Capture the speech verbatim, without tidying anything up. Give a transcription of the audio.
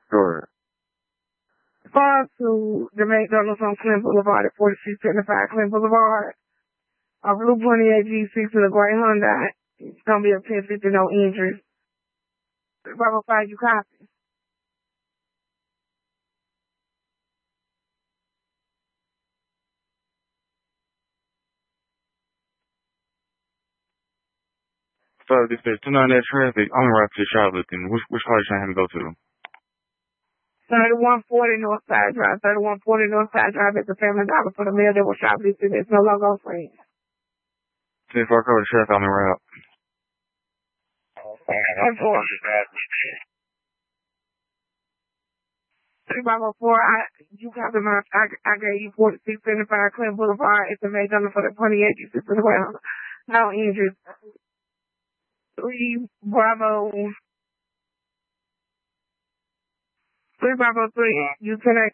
Sure. Far to the McDonald's on Clint Boulevard at forty-six seventy-five Clint Boulevard. A blue twenty-eight G six and a gray Hyundai. It's going to be a ten fifty, no injuries. five oh five, you copy? So if there's two ninety-eight traffic, I'm gonna ride to shoplifting. Which which car you trying to have me go to? thirty-one forty Northside Drive. thirty-one forty Northside Drive at the Family Dollar for the meal that was shoplifting. There's no logo for it. ten four cover the traffic on the route. ten four. three five oh four, I, you got the map. I, I gave you forty-six seventy-five Clint Boulevard. It's a McDonald's for the twenty-eight G six as well. No injuries. Three Bravo. Three Bravo three. You connect.